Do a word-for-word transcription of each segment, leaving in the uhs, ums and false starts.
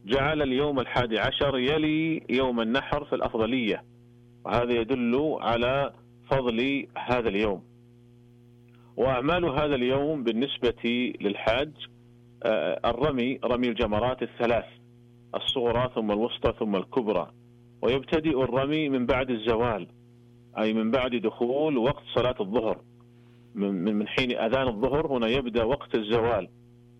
جعل اليوم الحادي عشر يلي يوم النحر في الأفضلية، وهذا يدل على فضل هذا اليوم. وأعمال هذا اليوم بالنسبة للحاج الرمي، رمي الجمرات الثلاث، الصغرى ثم الوسطى ثم الكبرى، ويبتدئ الرمي من بعد الزوال، أي من بعد دخول وقت صلاة الظهر، من من حين أذان الظهر هنا يبدأ وقت الزوال.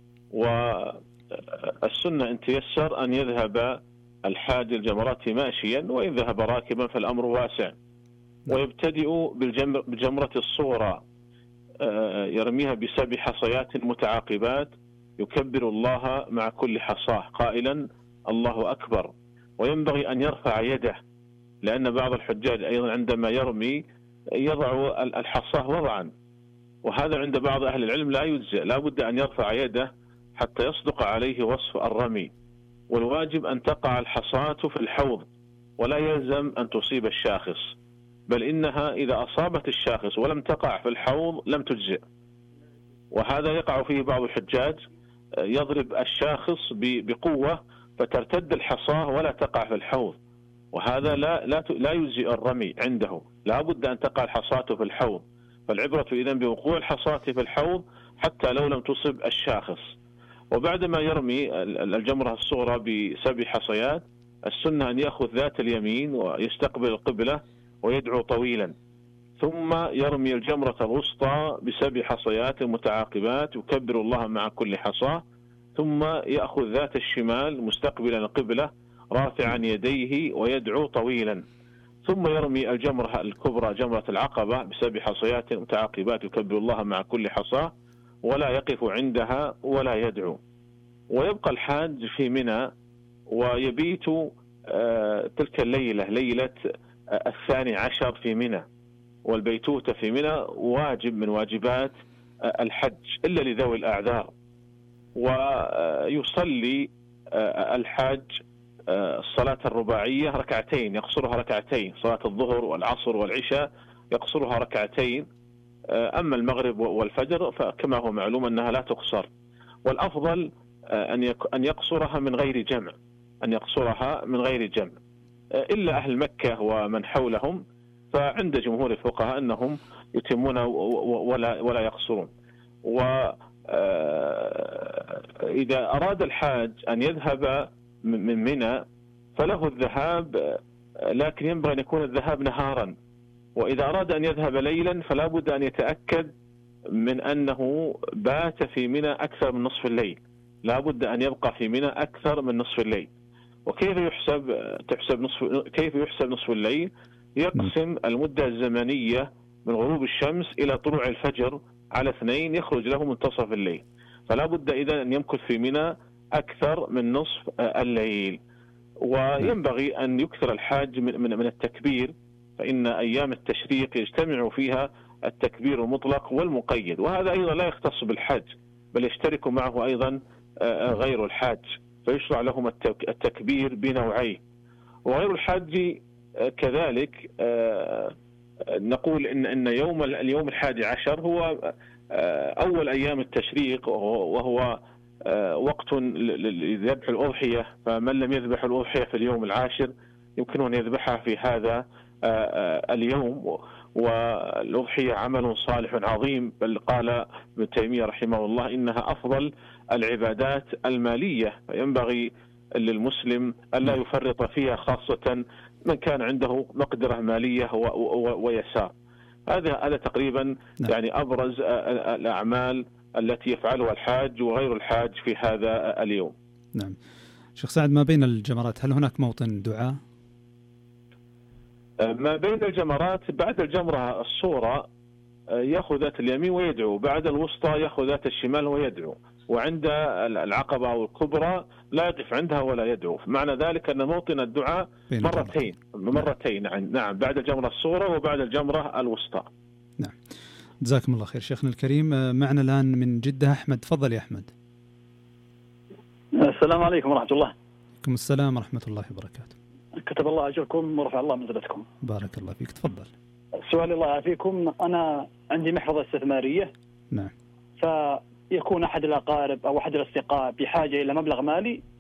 والسنة إن تيسر أن يذهب الحاج الجمرات ماشيا، وإن ذهب راكبا فالأمر واسع. ويبتدئ بالجمرة الصغرى، يرميها بسبع حصيات متعاقبات، يكبر الله مع كل حصاه قائلا الله أكبر. وينبغي أن يرفع يده، لأن بعض الحجاج أيضا عندما يرمي يضع الحصاه وضعا، وهذا عند بعض أهل العلم لا يجزئ، لا بد أن يرفع يده حتى يصدق عليه وصف الرمي. والواجب أن تقع الحصاة في الحوض، ولا يلزم أن تصيب الشاخص، بل إنها إذا أصابت الشاخص ولم تقع في الحوض لم تجزئ. وهذا يقع فيه بعض الحجاج، يضرب الشاخص بقوة فترتد الحصاة ولا تقع في الحوض، وهذا لا لا لا يجزئ الرمي عنده، لا بد أن تقع الحصاة في الحوض. فالعبرة إذن بوقوع الحصاة في الحوض حتى لو لم تصب الشاخص. وبعدما يرمي الجمرة الصغرى بسبع حصيات، السنة أن يأخذ ذات اليمين ويستقبل القبلة ويدعو طويلا، ثم يرمي الجمرة الوسطى بسبع حصيات متعاقبات، يكبر الله مع كل حصاة، ثم يأخذ ذات الشمال مستقبلا القبلة رافعا يديه ويدعو طويلا، ثم يرمي الجمرة الكبرى جمرة العقبة بسبع حصيات متعاقبات، يكبر الله مع كل حصاة ولا يقف عندها ولا يدعو. ويبقى الحاج في منى ويبيت تلك الليلة، ليلة الثاني عشر في منى. والبيتوتة في منى واجب من واجبات الحج إلا لذوي الأعذار. ويصلي الحاج الصلاة الرباعية ركعتين، يقصرها ركعتين، صلاة الظهر والعصر والعشاء يقصرها ركعتين. أما المغرب والفجر فكما هو معلوم أنها لا تقصر. والأفضل أن يقصرها من غير جمع، أن يقصرها من غير جمع، إلا أهل مكة ومن حولهم، فعند جمهور الفقهاء أنهم يتمون ولا ولا يقصرون. وإذا أراد الحاج أن يذهب من منى فله الذهاب، لكن ينبغي أن يكون الذهاب نهارا. وإذا أراد أن يذهب ليلا فلا بد أن يتأكد من أنه بات في منى أكثر من نصف الليل، لا بد أن يبقى في منى أكثر من نصف الليل. وكيف يحسب تحسب نصف كيف يحسب نصف الليل؟ يقسم المدة الزمنية من غروب الشمس إلى طلوع الفجر على اثنين، يخرج له منتصف الليل. فلا بد إذن أن يمكث في منى أكثر من نصف الليل. وينبغي أن يكثر الحاج من من التكبير، فإن أيام التشريق يجتمع فيها التكبير المطلق والمقيد، وهذا أيضا لا يختص بالحج بل يشترك معه أيضا غير الحاج، فيشرع لهم التكبير بنوعيه. وغير الحاج كذلك نقول إن إن يوم اليوم الحادي عشر هو أول أيام التشريق، وهو وقت لذبح الأضحية، فمن لم يذبح الأضحية في اليوم العاشر يمكن أن يذبحها في هذا اليوم. والأضحية عمل صالح عظيم، بل قال ابن تيمية رحمه الله إنها أفضل العبادات المالية، فينبغي للمسلم ألا يفرط فيها، خاصة من كان عنده مقدرة مالية ويسار. هذا هذا تقريبا يعني أبرز الأعمال التي يفعلها الحاج وغير الحاج في هذا اليوم. نعم شيخ سعد، ما بين الجمرات هل هناك موطن دعاء؟ ما بين الجمرات بعد الجمرة الصغرى يأخذ ذات اليمين ويدعو، بعد الوسطى يأخذ ذات الشمال ويدعو، وعند العقبة والكبرى لا يقف عندها ولا يدعو. معنى ذلك أن موطن الدعاء مرتين مرتين نعم. نعم بعد الجمرة الصغرى وبعد الجمرة الوسطى. نعم جزاكم الله خير شيخنا الكريم. معنا الآن من جدة أحمد، تفضل يا أحمد. السلام عليكم ورحمة الله. عليكم السلام ورحمة الله وبركاته. كتب الله أجركم ورفع الله منزلتكم. بارك الله فيك، تفضل. سؤال الله يعافيكم، أنا عندي محفظة استثمارية. نعم. فيكون أحد الأقارب أو أحد الأصدقاء بحاجة إلى مبلغ مالي